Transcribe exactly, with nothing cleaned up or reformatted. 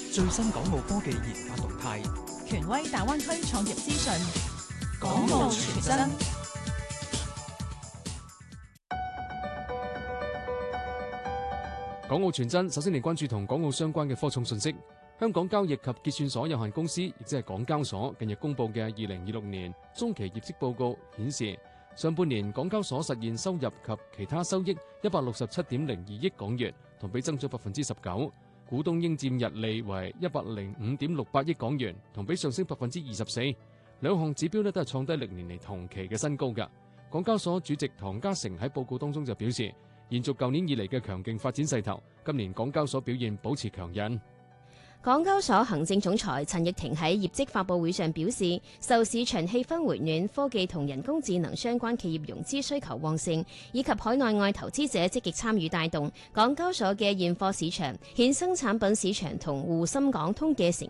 最新港澳科技研發動態， 權威大灣區創業資訊， 港澳全真。 港澳全真，首先嚟關注同港澳相關嘅科創信息。香港交易及結算所有限公司，亦即係港交所，近日公布嘅二零二六年中期業績報告顯示，上半年港交所實現收入及其他收益一百六十七點零二億港元，同比增長百分之十九；股東應佔溢利為一百零五點六八億港元，同比上升百分之二十四。兩項指標咧都係創低歷年嚟同期嘅新高㗎。港交所主席唐家成喺報告當中就表示，延續舊年以嚟嘅強勁發展勢頭，今年港交所表現保持強韌。 港交所行政總裁陳翊庭喺業績發佈會上表示，受市場氣氛回暖、科技同人工智能相關企業融資需求旺盛，以及海內外投資者積極參與帶動，港交所嘅現貨市場、衍生產品市場同滬深港通嘅成